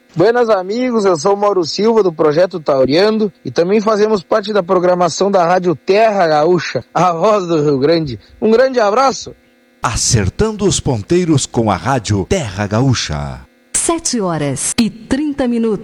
Buenas amigos, eu sou o Mauro Silva do Projeto Tauriando e também fazemos parte da programação da Rádio Terra Gaúcha, a voz do Rio Grande. Um grande abraço! Acertando os ponteiros com a Rádio Terra Gaúcha. 7h30.